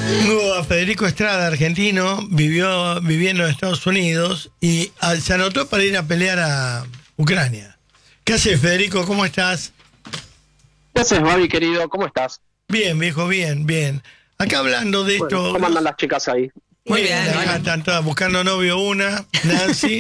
Hubo a Federico Estrada, argentino, viviendo en Estados Unidos y se anotó para ir a pelear a Ucrania. ¿Qué haces, Federico? ¿Cómo estás? ¿Qué haces, Babi, querido? ¿Cómo estás? Bien, viejo, bien, bien. Acá hablando de esto... ¿Cómo andan las chicas ahí? Muy bien, acá están todas buscando novio una, Nancy.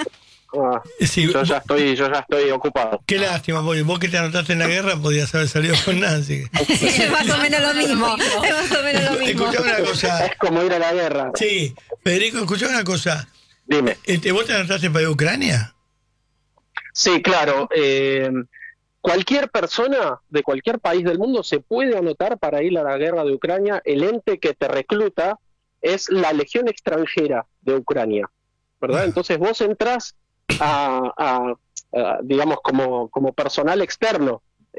Sí, yo ya estoy ocupado. Qué lástima, porque vos que te anotaste en la guerra podías haber salido con Nancy. Es más o menos lo mismo. Escuchá una cosa. Es como ir a la guerra. Sí, Federico, escuchá una cosa. Dime. ¿Vos te anotaste para ir a Ucrania? Sí, claro. Cualquier persona de cualquier país del mundo se puede anotar para ir a la guerra de Ucrania. El ente que te recluta es la Legión Extranjera de Ucrania, ¿verdad? Entonces vos entrás digamos, como personal externo,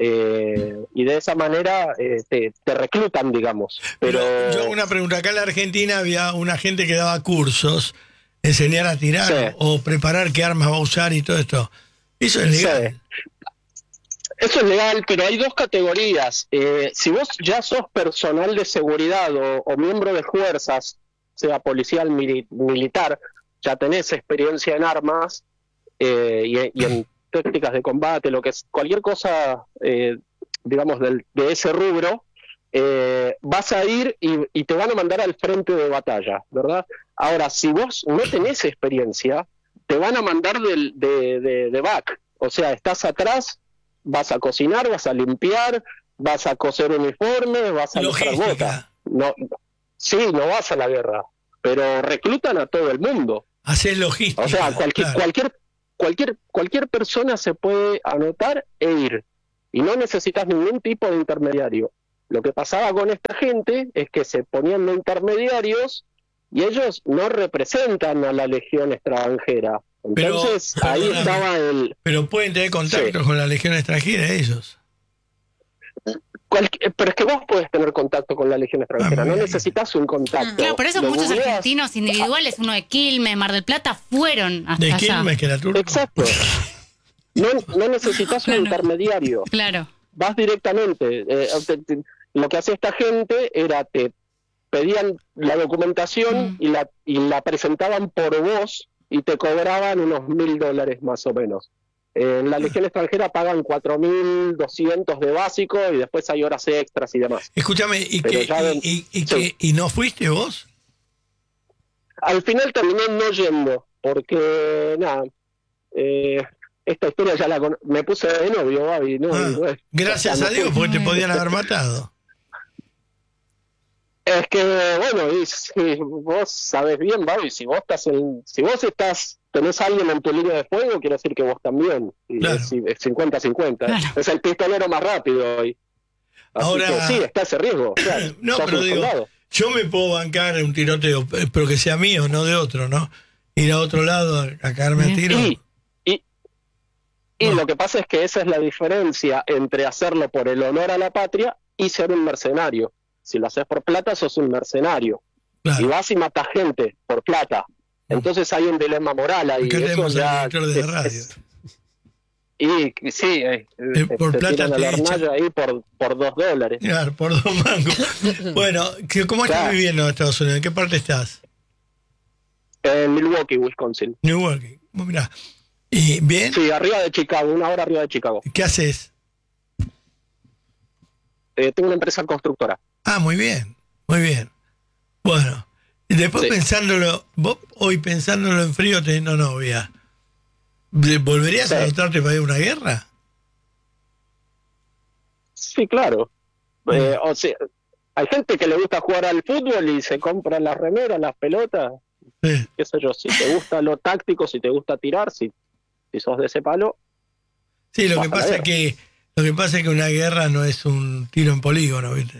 y de esa manera te reclutan, digamos. Pero yo hago una pregunta. Acá en la Argentina había una gente que daba cursos, enseñar a tirar, sí, o preparar qué armas va a usar y todo esto. ¿Eso es legal? Sí. Eso es legal, pero hay dos categorías. Si vos ya sos personal de seguridad o miembro de fuerzas, sea policial, militar, ya tenés experiencia en armas y en tácticas de combate, lo que es cualquier cosa, digamos, de ese rubro, vas a ir y te van a mandar al frente de batalla, ¿verdad? Ahora, si vos no tenés experiencia, te van a mandar de back, o sea, estás atrás, vas a cocinar, vas a limpiar, vas a coser uniformes, vas a lustrar botas. No, sí, no vas a la guerra, pero reclutan a todo el mundo. Hacer logística. O sea, claro. cualquier persona se puede anotar e ir. Y no necesitas ningún tipo de intermediario. Lo que pasaba con esta gente es que se ponían de intermediarios y ellos no representan a la Legión Extranjera. Entonces, pero, ahí estaba el... Pero pueden tener contacto, sí, con la Legión Extranjera ellos. Pero es que vos podés tener contacto con la Legión Extranjera, no necesitas un contacto. Claro, por eso muchos argentinos individuales, uno de Quilmes, Mar del Plata, fueron hasta de allá. Quilmes, que era turco. Exacto. No necesitas un intermediario. Claro. Vas directamente. Lo que hacía esta gente era te pedían la documentación y la presentaban por vos y te cobraban unos $1.000 más o menos. En la Legión Extranjera pagan 4.200 de básico y después hay horas extras y demás. Escúchame, ¿y no fuiste vos? Al final terminé no yendo, porque nada, esta historia ya me puse de novio, Babi. Gracias a Dios, porque te podían haber matado. Es que, bueno, vos sabés bien, Babi, si vos tenés a alguien en tu línea de fuego, quiere decir que vos también. Claro. Es 50-50. Claro. Es el pistolero más rápido hoy. Así ahora, que sí, está ese riesgo. Claro, no, pero digo, yo me puedo bancar un tiroteo, pero que sea mío, no de otro, ¿no? Ir a otro lado a caerme a tiro. Y lo que pasa es que esa es la diferencia entre hacerlo por el honor a la patria y ser un mercenario. Si lo haces por plata, sos un mercenario. Claro. Y vas y matas gente por plata. Entonces hay un dilema moral ahí. Acá tenemos al director de radio. Y sí, por plata tiran al hornallo ahí por $2. Claro, por 2 mangos. Bueno, ¿cómo estás viviendo en Estados Unidos? ¿En qué parte estás? En Milwaukee, Wisconsin. Milwaukee, mirá. ¿Y bien? Sí, arriba de Chicago, 1 hora arriba de Chicago. ¿Qué haces? Tengo una empresa constructora. Ah, muy bien, muy bien. Bueno, y después vos hoy pensándolo en frío teniendo novia, ¿volverías a anotarte para ir a una guerra? Sí, claro. O sea, hay gente que le gusta jugar al fútbol y se compra las remeras, las pelotas. Sí. Qué sé yo, si te gusta lo táctico, si te gusta tirar, si sos de ese palo. Sí, lo que pasa es que una guerra no es un tiro en polígono, ¿viste?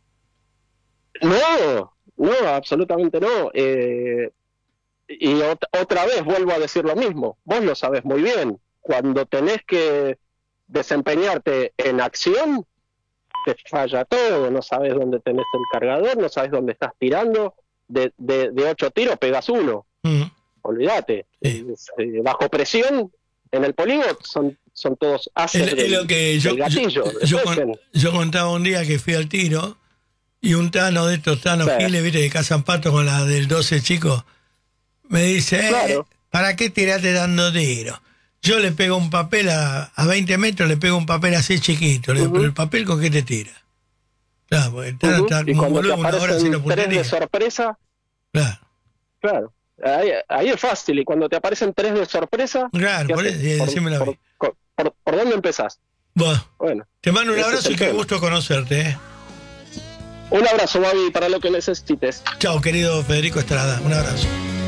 No, absolutamente no. Y otra vez vuelvo a decir lo mismo. Vos lo sabés muy bien. Cuando tenés que desempeñarte en acción, te falla todo. No sabés dónde tenés el cargador, no sabés dónde estás tirando. De 8 tiros pegas 1. Olvídate. Sí. Bajo presión, en el polígono son todos haces del gatillo. Yo contaba un día que fui al tiro Y un Tano de estos Tanos Giles, viste, que cazan patos con la del 12 chico, me dice, Claro. ¿para qué tiraste dando tiro? Yo le pego un papel a 20 metros, le pego un papel así chiquito. Le digo, ¿pero el papel con qué te tira? Claro, porque está Y como cuando te boludo, una hora aparecen haciendo 3 de puntería. sorpresa, Claro, ahí es fácil. Y cuando te aparecen 3 de sorpresa, claro, ¿qué por haces? eso, decímelo a mí. ¿Por dónde empezás? Bueno, te mando un ese abrazo es y el qué tema. gusto conocerte. Un abrazo, Babi, para lo que necesites. Chao, querido Federico Estrada. Un abrazo.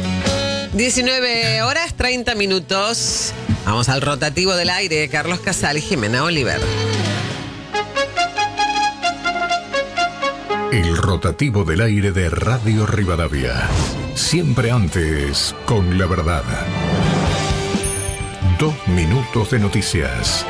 19 horas 30 minutos. Vamos al rotativo del aire. Carlos Casal y Jimena Oliver. El rotativo del aire de Radio Rivadavia. Siempre antes con la verdad. 2 minutos de noticias.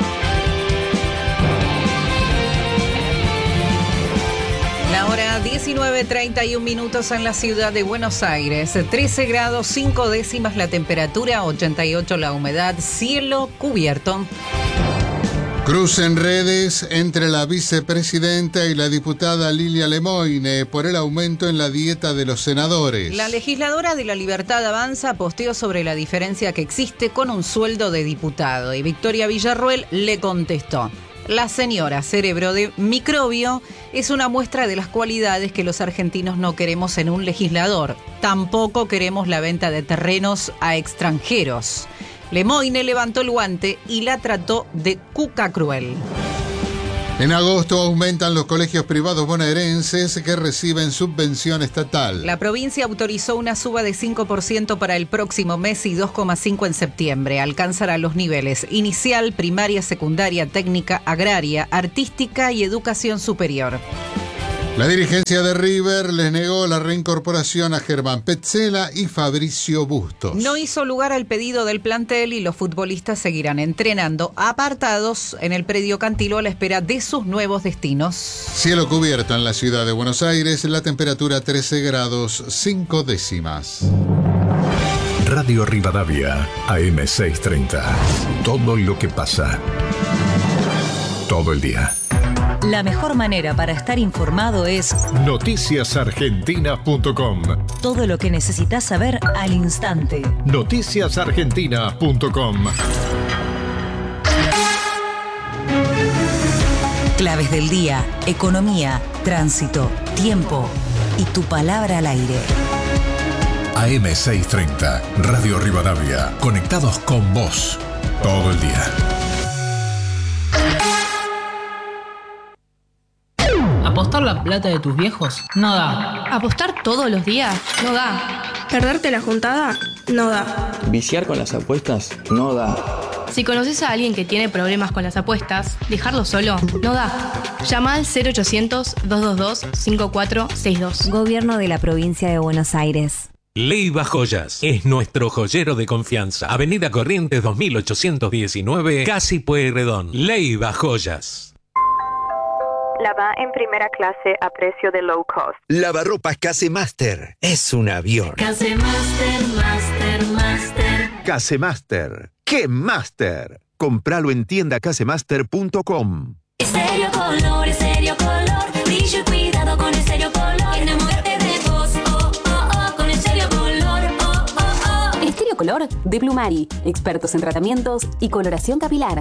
La hora 19:31 minutos en la ciudad de Buenos Aires. 13 grados 5 décimas la temperatura, 88 la humedad, cielo cubierto. Cruce en redes entre la vicepresidenta y la diputada Lilia Lemoine por el aumento en la dieta de los senadores. La legisladora de La Libertad Avanza posteó sobre la diferencia que existe con un sueldo de diputado y Victoria Villarruel le contestó. La señora cerebro de microbio es una muestra de las cualidades que los argentinos no queremos en un legislador. Tampoco queremos la venta de terrenos a extranjeros. Lemoine levantó el guante y la trató de cuca cruel. En agosto aumentan los colegios privados bonaerenses que reciben subvención estatal. La provincia autorizó una suba de 5% para el próximo mes y 2,5% en septiembre. Alcanzará los niveles inicial, primaria, secundaria, técnica, agraria, artística y educación superior. La dirigencia de River les negó la reincorporación a Germán Petzela y Fabricio Bustos. No hizo lugar al pedido del plantel y los futbolistas seguirán entrenando apartados en el predio Cantilo a la espera de sus nuevos destinos. Cielo cubierto en la ciudad de Buenos Aires, la temperatura 13 grados 5 décimas. Radio Rivadavia, AM630. Todo lo que pasa. Todo el día. La mejor manera para estar informado es Noticiasargentina.com. todo lo que necesitas saber al instante. Noticiasargentina.com. Claves del día, economía, tránsito, tiempo y tu palabra al aire. AM630, Radio Rivadavia. Conectados con vos. Todo el día. ¿Apostar la plata de tus viejos? No da. ¿Apostar todos los días? No da. ¿Perderte la juntada? No da. ¿Viciar con las apuestas? No da. Si conoces a alguien que tiene problemas con las apuestas, dejarlo solo no da. Llama al 0800-222-5462. Gobierno de la Provincia de Buenos Aires. Leiva Joyas es nuestro joyero de confianza. Avenida Corrientes 2819, Casi Pueyrredón. Leiva Joyas. Lava en primera clase a precio de low cost. Lavarropas Casemaster. Es un avión. Casemaster, Master, Master. Casemaster. ¡Qué Master! Compralo en tiendacasemaster.com. Estéreo Color, Estéreo Color. Brillo y cuidado con Estéreo Color. Enamórate de vos, oh, oh, oh. Con Estéreo Color, oh, oh, oh. Estéreo Color de Plumari. Expertos en tratamientos y coloración capilar.